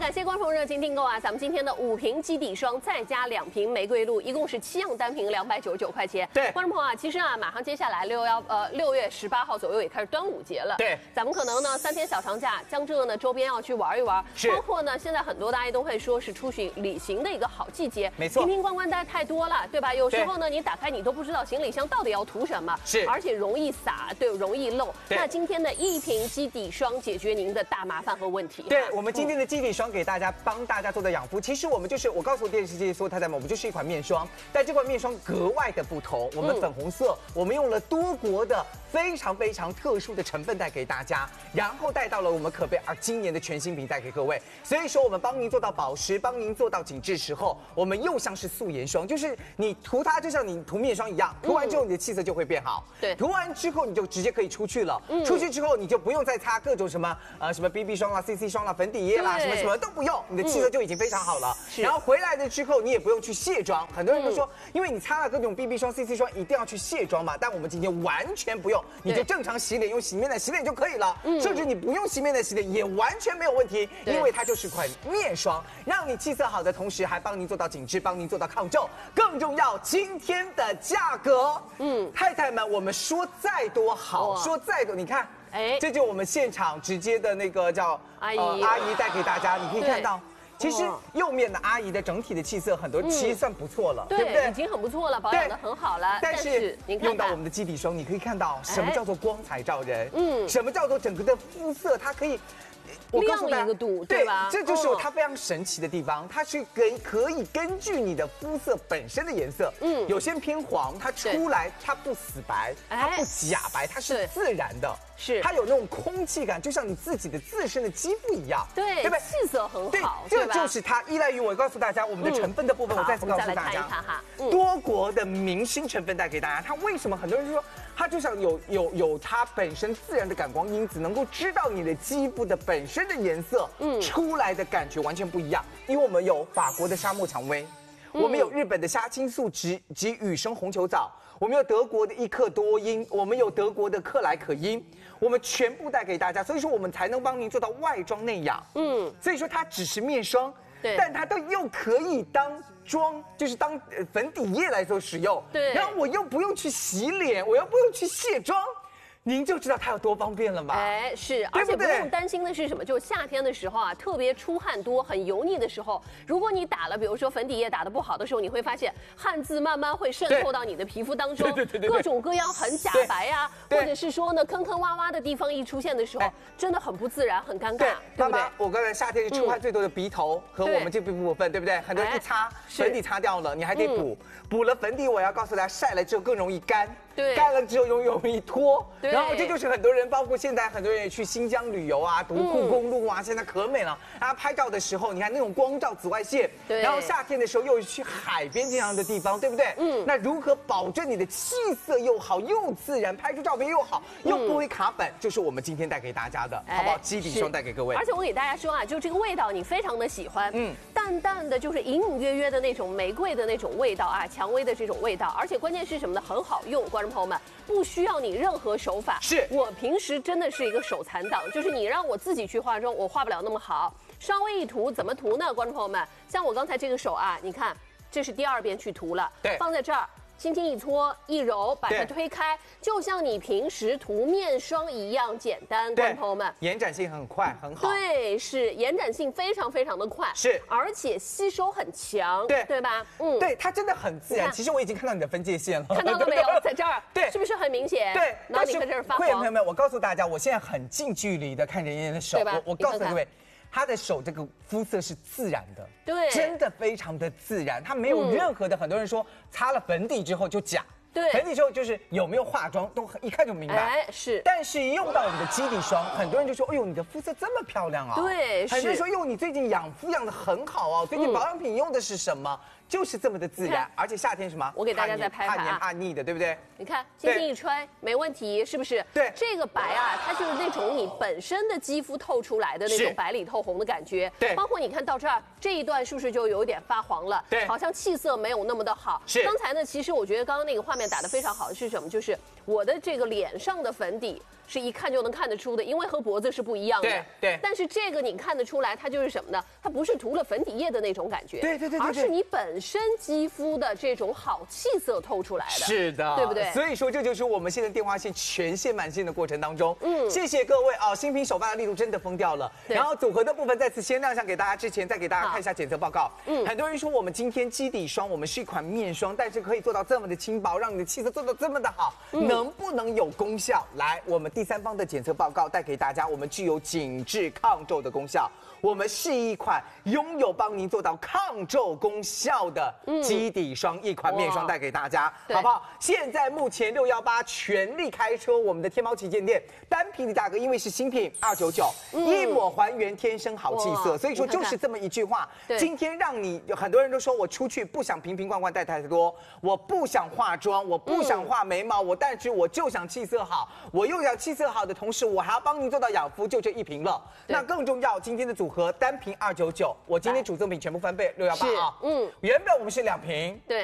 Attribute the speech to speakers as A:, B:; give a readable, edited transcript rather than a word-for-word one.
A: 感谢观众热情订购啊！咱们今天的5瓶基底霜再加2瓶玫瑰露，一共是7样单瓶299块钱。
B: 对，
A: 观众朋友啊，其实啊，马上接下来6月18号左右也开始端午节了。
B: 对，
A: 咱们可能呢3天小长假，江浙呢周边要去玩一玩。
B: 是，
A: 包括呢现在很多大家都会说是出去旅行的一个好季节。
B: 没错，
A: 瓶瓶罐罐带太多了，对吧？有时候呢你打开你都不知道行李箱到底要涂什么，
B: 是，
A: 而且容易洒，对，容易漏。那今天的1瓶基底霜解决您的大麻烦和问题。
B: 对，我们今天的基底霜给大家帮大家做的养肤，其实我们就是我告诉电视机所有太太们，我们就是一款面霜，但这款面霜格外的不同，我们粉红色，我们用了多国的非常特殊的成分带给大家，然后带到了我们可贝今年的全新瓶带给各位，所以说我们帮您做到保湿，帮您做到紧致时候，我们又像是素颜霜，就是你涂它就像你涂面霜一样，涂完之后你的气色就会变好，
A: 对，
B: 涂完之后你就直接可以出去了，出去之后你就不用再擦各种什么BB 霜啦、CC 霜啦、粉底液啦，什么都不用，你的气色就已经非常好了。然后回来的之后你也不用去卸妆，很多人都说，因为你擦了各种 BB 霜、CC 霜，一定要去卸妆嘛，但我们今天完全不用，你就正常洗脸，用洗面奶洗脸就可以了，甚至你不用洗面奶洗脸也完全没有问题，因为它就是款面霜，让你气色好的同时还帮您做到紧致，帮您做到抗皱，更重要，今天的价格，太太们，我们说再多好，说再多，你看。这就我们现场直接的那个叫阿姨带给大家，你可以看到，其实右面的阿姨的整体的气色很多，其实算不错了，对不对？
A: 已经很不错了，保养的很好了。
B: 但是用到我们的基底霜，你可以看到什么叫做光彩照人，什么叫做整个的肤色，它可以。我告诉大家，
A: 亮一个度，对吧？
B: 这就是它非常神奇的地方，它是可以根据你的肤色本身的颜色，有些偏黄，它出来它不死白，它不假白，它是自然的，
A: 是
B: 它有那种空气感，就像你自己的自身的肌肤一样，
A: 对，对不对？气色很好，
B: 这就是它依赖于我告诉大家我们的成分的部分，我再次告诉大家，多国的明星成分带给大家，它为什么很多人说它就像有它本身自然的感光因子，能够知道你的肌肤的本身的颜色，出来的感觉完全不一样。因为我们有法国的沙漠蔷薇，我们有日本的虾青素及雨生红球藻，我们有德国的伊克多因，我们有德国的克莱可因，我们全部带给大家，所以说我们才能帮您做到外妆内养。所以说它只是面霜，但它都又可以当妆，就是当粉底液来做使用。对，然后我又不用去洗脸，我又不用去卸妆。您就知道它有多方便了嘛？
A: 是，而且不用担心的是什么？就是夏天的时候啊，特别出汗多、很油腻的时候，如果你打了，比如说粉底液打得不好的时候，你会发现汗渍慢慢会渗透到你的皮肤当中，各种各样很假白啊，或者是说呢坑坑洼洼的地方一出现的时候，真的很不自然、很尴尬，对不对？
B: 我刚才夏天出汗最多的鼻头和我们这部分，对不对？很多人一擦粉底擦掉了，你还得补了粉底，我要告诉大家，晒了之后更容易干。干了之后容易脱，然后这就是很多人，包括现在很多人也去新疆旅游啊，独库公路啊，现在可美了。然后拍照的时候，你看那种光照紫外线，然后夏天的时候又去海边这样的地方，对不对？那如何保证你的气色又好又自然，拍出照片又好又不会卡粉，就是我们今天带给大家的，好不好？基底霜带给各位。
A: 而且我给大家说啊，就这个味道你非常的喜欢，淡淡的，就是隐隐约约的那种玫瑰的那种味道啊，蔷薇的这种味道，而且关键是什么呢？很好用，观众朋友们。不需要你任何手法，是我平时真的是一个手残党，就是你让我自己去化妆，我化不了那么好，稍微一涂，怎么涂呢？观众朋友们，像我刚才这个手啊，你看，这是第2遍去涂了，放在这儿。轻轻一搓一揉，把它推开，就像你平时涂面霜一样简单。观众朋友们，
B: 延展性很快，很好。
A: 对，是延展性非常的快，是，而且吸收很强，对吧？
B: 对，它真的很自然。其实我已经看到你的分界线了，
A: 看到了没有？在这儿，对，是不是很明显？
B: 对，
A: 然后你在这儿发黄。
B: 会员朋友们，我告诉大家，我现在很近距离的看着妍妍的手，我告诉各位。他的手这个肤色是自然的，对，真的非常的自然，他没有任何的。很多人说擦了粉底之后就假，对，粉底之后就是有没有化妆都一看就明白，是。但是用到我们的基底霜，很多人就说，哎呦，你的肤色这么漂亮啊，对，很多人说，哟，你最近养肤养得很好啊，最近保养品用的是什么？就是这么的自然，而且夏天什么？
A: 我给大家再拍
B: 怕黏怕腻的，对不对？
A: 你看，轻轻一吹，没问题，是不是？对，这个白啊，它就是那种你本身的肌肤透出来的那种白里透红的感觉。对，包括你看到这儿这一段，是不是就有点发黄了？对，好像气色没有那么的好。是，刚才呢，其实我觉得刚刚那个画面打得非常好的是什么？就是我的这个脸上的粉底。 是一看就能看得出的，因为和脖子是不一样的。
B: 对。
A: 但是这个你看得出来，它就是什么呢？它不是涂了粉底液的那种感觉，
B: 对，
A: 而是你本身肌肤的这种好气色透出来的。
B: 是的，
A: 对不对？
B: 所以说这就是我们现在电话线全线满线的过程当中，谢谢各位啊，新品首发的力度真的疯掉了。然后组合的部分再次先亮相给大家，之前再给大家看一下检测报告。很多人说我们今天基底霜，我们是一款面霜，但是可以做到这么的轻薄，让你的气色做到这么的好，能不能有功效？来，我们第三方的检测报告带给大家，我们具有紧致抗皱的功效。我们是一款拥有帮您做到抗皱功效的基底霜，一款面霜带给大家，好不好？现在目前618全力开车，我们的天猫旗舰店单品的价格因为是新品299，一抹还原天生好气色，所以说就是这么一句话。今天让你很多人都说我出去不想瓶瓶罐罐带太多，我不想化妆，我不想画眉毛，但是我就想气色好，我又想气色好的同时，我还要帮您做到养肤，就这一瓶了。那更重要，今天的组合单瓶299，我今天主赠品全部翻倍618啊。原本我们是2瓶，
A: 对。